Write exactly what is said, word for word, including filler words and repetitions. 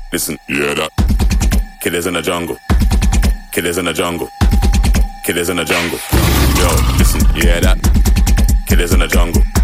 Listen, yeah that. Killers in the jungle. Killers in the jungle. Killers in the jungle. Yo, listen, yeah that. Killers in the jungle.